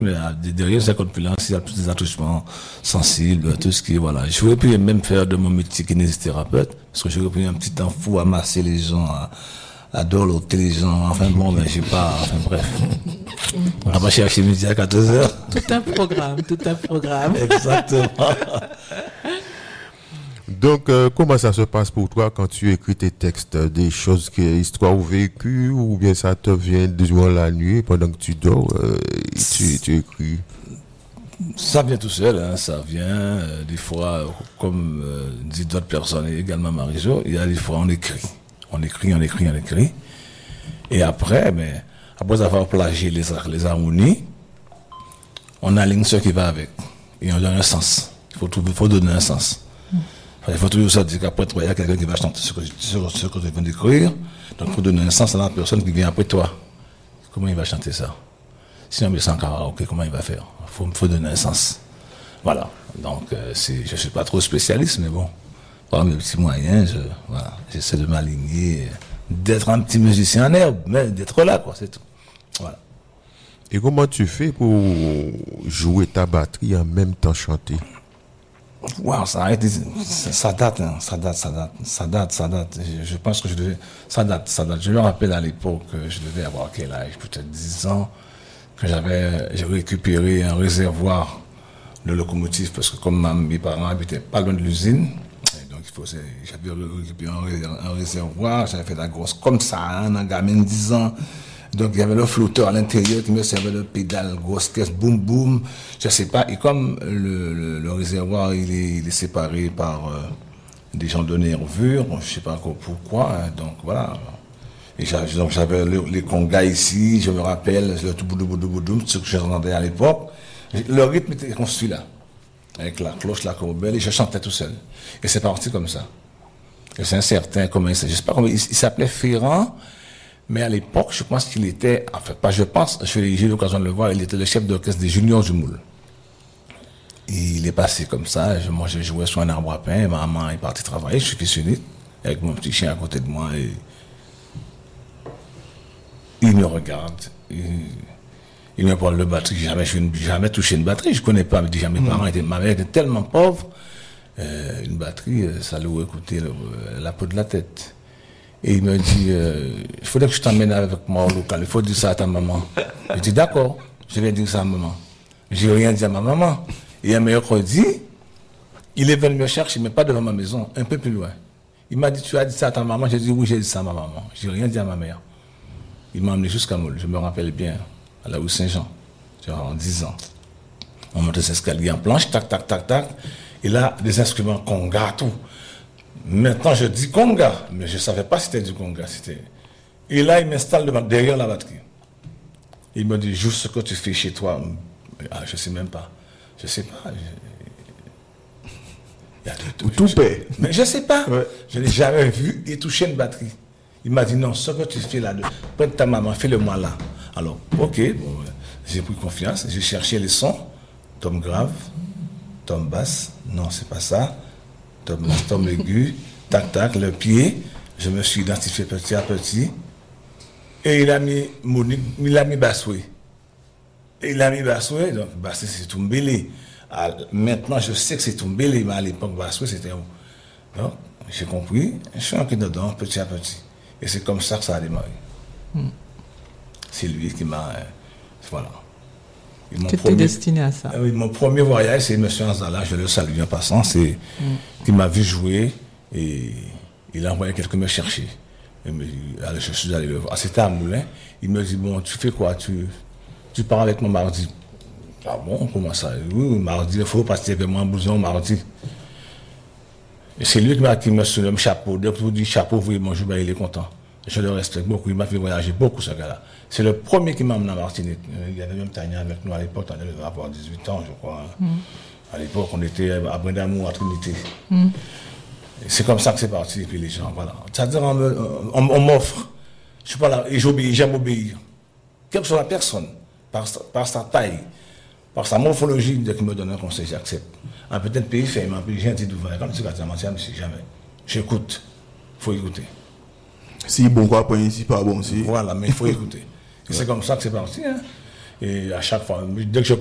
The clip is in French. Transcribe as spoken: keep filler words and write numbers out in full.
Mais derrière cette corpulence, il y a plus des attouchements sensibles, tout ce qui est, voilà. Je voulais plus même faire de mon métier kinésithérapeute, parce que j'aurais pris un petit temps fou à masser les gens, à, à dorloter les gens. Enfin bon, ben, j'ai pas, enfin bref. On n'a pas cherché midi à quatorze heures. Tout un programme, tout un programme. Exactement. Donc, euh, comment ça se passe pour toi quand tu écris tes textes? Des choses, qui, histoires vécues, ou bien ça te vient durant la nuit, pendant que tu dors, euh, tu, tu écris? Ça vient tout seul, hein, ça vient. Euh, des fois, comme euh, dit d'autres personnes, et également Marie-Jo, il y a des fois on écrit. On écrit, on écrit, on écrit. Et après, ben, après avoir plagié les, les harmonies, on aligne ce qui va avec. Et on donne un sens. Il faut, tout, il faut donner un sens. Il faut toujours ça dire qu'après toi, il y a quelqu'un qui va chanter ce que, ce, ce que tu viens d'écrire. Donc, il faut donner un sens à la personne qui vient après toi. Comment il va chanter ça? Si on met ça en karaoké, comment il va faire? Il faut, faut donner un sens. Voilà. Donc, euh, c'est, je ne suis pas trop spécialiste, mais bon, par mes petits moyens, je, voilà, j'essaie de m'aligner, d'être un petit musicien en herbe, mais d'être là, quoi, c'est tout. Voilà. Et comment tu fais pour jouer ta batterie en même temps chanter? Wow, ça arrête, ça, ça date, hein, ça date, ça date, ça date, ça date. Je, je pense que je devais, ça date, ça date. Je me rappelle à l'époque, je devais avoir quel âge, peut-être dix ans, que j'avais, j'ai récupéré un réservoir de locomotive, parce que comme ma, mes parents habitaient pas loin de l'usine, donc il faut, j'avais récupéré un, un réservoir, j'avais fait la grosse comme ça, hein, un gamin de dix ans. Donc, il y avait le flotteur à l'intérieur qui me servait de pédale, grosse caisse, boum, boum, je sais pas. Et comme le, le, le réservoir, il est, il est séparé par euh, des gens de nervure, je sais pas encore pourquoi, hein, donc voilà. Et j'avais, donc, j'avais le, les congas ici, je me rappelle, le tout boudou, boudou, boudou, ce que j'entendais à l'époque. Le rythme était construit là, avec la cloche, la corbeille, et je chantais tout seul. Et c'est parti comme ça. Et c'est un certain, comment il s'appelait, je sais pas comment, il, il s'appelait Ferrand. Mais à l'époque, je pense qu'il était, enfin, pas je pense, j'ai eu l'occasion de le voir, il était le chef d'orchestre des Juniors du Moule. Et il est passé comme ça, je, moi je jouais sur un arbre à pain, ma maman est partie travailler, je suis fils unique, avec mon petit chien à côté de moi, et il me regarde, il, il me parle de batterie, jamais, je n'ai jamais touché une batterie, je ne connais pas, déjà mes mmh. parents étaient, ma mère était tellement pauvre, euh, une batterie, ça lui coûtait la peau de la tête. Et il me dit, euh, il faudrait que je t'emmène avec moi au local, il faut dire ça à ta maman. Je dis, d'accord, je vais dire ça à maman. Je n'ai rien dit à ma maman. Et un mercredi, il est venu me chercher, mais pas devant ma maison, un peu plus loin. Il m'a dit, tu as dit ça à ta maman? J'ai dit, oui, j'ai dit ça à ma maman. Je n'ai rien dit à ma mère. Il m'a emmené jusqu'à Moule, je me rappelle bien, à la rue Saint-Jean, en dix ans. On monte ces escaliers en planche, tac, tac, tac, tac. Et là, des instruments conga, tout. Maintenant, je dis conga, mais je ne savais pas si c'était du conga. C'était... Et là, il m'installe devant, derrière la batterie. Il me dit, joue ce que tu fais chez toi. Ah, je ne sais même pas. Je ne sais pas. Je... Il y a de tout. Tout paie. Mais je ne sais pas. Ouais. Je n'ai jamais vu et touché une batterie. Il m'a dit, non, ce que tu fais là, près de ta maman, fais-le-moi là. Alors, ok, bon, j'ai pris confiance. J'ai cherché les sons. Tom grave, tom basse. Non, c'est pas ça. Tom, tom aigu, tac, tac, le pied, je me suis identifié petit à petit. Et il a mis Monique, il a mis Bassoué. Et il a mis Bassoué, donc Bassoué c'est Toumbélé. Maintenant, je sais que c'est Toumbélé, mais à l'époque, Bassoué c'était où? Donc, j'ai compris, je suis entré dedans petit à petit. Et c'est comme ça que ça a démarré. Hmm. C'est lui qui m'a. Euh, voilà. Tu étais destiné à ça. Euh, mon premier voyage, c'est M. Anzala, je le salue en passant, c'est mm. qui m'a vu jouer et il a envoyé quelqu'un me chercher. Et me, allez, je suis allé le voir. C'était à Moulin. Il me dit, bon, tu fais quoi? Tu, tu pars avec moi mardi? Ah bon, comment ça? Oui, mardi, il faut passer avec moi en blouson mardi. Et c'est lui qui m'a mis le chapeau. Dès que vous dites chapeau, vous voyez mon jour, ben, il est content. Je le respecte beaucoup, il m'a fait voyager beaucoup ce gars-là. C'est le premier qui m'a emmené à Martinique. Il y avait même Tania avec nous à l'époque, Tania devait avoir dix-huit ans, je crois. Mm. À l'époque, on était à Brindamour, à Trinité. Mm. C'est comme ça que c'est parti, et puis les gens, voilà. C'est-à-dire, on, on, on m'offre, je suis pas là, et j'obéis, j'aime obéir. Quelle que soit la personne, par, par sa taille, par sa morphologie, dès qu'il me donne un conseil, j'accepte. Un peut-être pays fait, mais un pays gentil d'ouvert. Quand tu vas dire, je ne sais jamais. J'écoute. Il faut écouter. Si bon, quoi, pas ici, pas bon, si. Voilà, mais il faut écouter. Et c'est comme ça que c'est parti. Hein. Et à chaque fois, dès que je